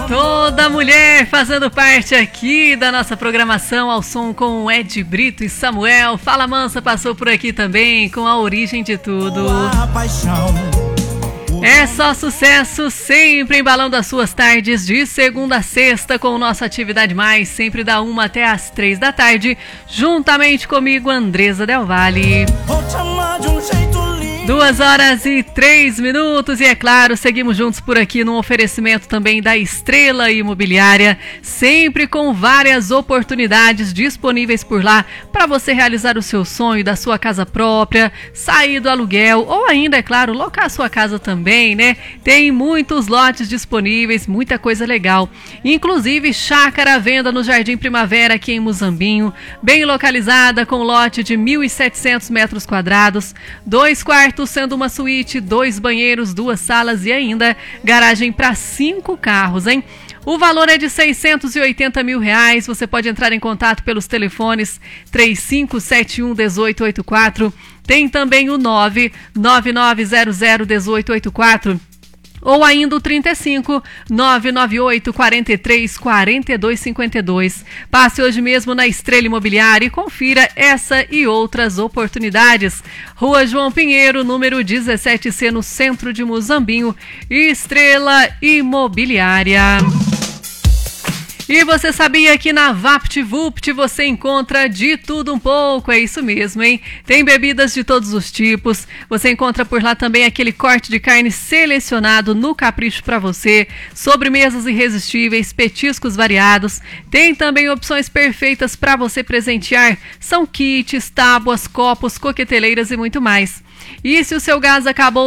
Toda mulher fazendo parte aqui da nossa programação ao som com o Ed Brito e Samuel. Fala Mansa passou por aqui também com A Origem de Tudo. É só sucesso, sempre embalando as suas tardes de segunda a sexta com o nosso Atividade Mais, sempre da 1 até as 3 da tarde, juntamente comigo, Andresa Del Valle. 2h03 e é claro, seguimos juntos por aqui num oferecimento também da Estrela Imobiliária, sempre com várias oportunidades disponíveis por lá para você realizar o seu sonho da sua casa própria, sair do aluguel ou ainda, é claro, locar a sua casa também, né? Tem muitos lotes disponíveis, muita coisa legal, inclusive chácara à venda no Jardim Primavera aqui em Muzambinho, bem localizada com lote de 1.700 metros quadrados, 2 quartos sendo uma suíte, 2 banheiros, 2 salas e ainda garagem para 5 carros, hein? O valor é de R$680 mil. Você pode entrar em contato pelos telefones 3571-1884, tem também o 99900-1884. Ou ainda o 35 998 43 42 52. Passe hoje mesmo na Estrela Imobiliária e confira essa e outras oportunidades. Rua João Pinheiro, número 17C, no centro de Muzambinho. Estrela Imobiliária. E você sabia que na VaptVupt você encontra de tudo um pouco? É isso mesmo, hein? Tem bebidas de todos os tipos. Você encontra por lá também aquele corte de carne selecionado no capricho para você, sobremesas irresistíveis, petiscos variados. Tem também opções perfeitas para você presentear. São kits, tábuas, copos, coqueteleiras e muito mais. E se o seu gás acabou